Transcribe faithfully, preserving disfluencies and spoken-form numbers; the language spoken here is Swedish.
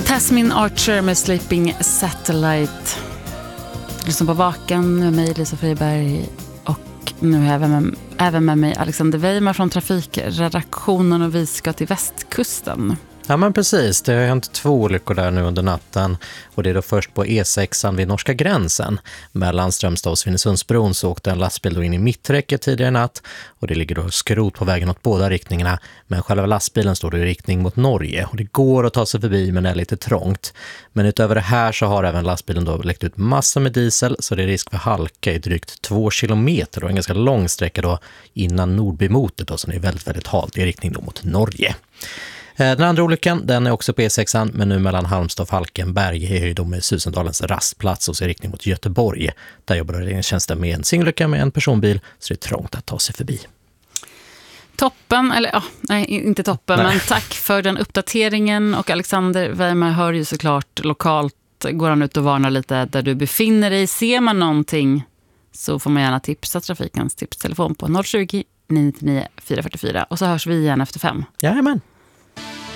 Tasmin Archer med Sleeping Satellite. Lyssna på Vaken med mig, Lisa Friberg. Och nu har jag även med, även med mig Alexander Weimar från trafikredaktionen, och vi ska till västkusten. Ja men precis, det har hänt två olyckor där nu under natten, och det är då först på E sexan vid norska gränsen. Mellan Strömstad och Svinesundsbron så åkte en lastbil då in i mitträcket tidigare i natt, och det ligger då skrot på vägen åt båda riktningarna, men själva lastbilen står då i riktning mot Norge, och det går att ta sig förbi men det är lite trångt. Men utöver det här så har även lastbilen då läckt ut massor med diesel, så det är risk för halka i drygt två kilometer och en ganska lång sträcka då innan Nordbymotet, och så är det väldigt, väldigt halt i riktning då mot Norge. Den andra olyckan, den är också på E sexan, men nu mellan Halmstad och Falkenberg är ju då med Susendalens rastplats och så i riktning mot Göteborg. Där jobbar räddningstjänsten med en singelolycka med en personbil, så det är trångt att ta sig förbi. Toppen, eller ja, nej inte toppen, nej. Men tack för den uppdateringen. Och Alexander Weimar hör ju såklart lokalt, går han ut och varnar lite där du befinner dig. Ser man någonting så får man gärna tipsa trafikens tipstelefon på noll tjugo, nio nio nio, fyra fyra fyra, och så hörs vi igen efter fem. Jajamän.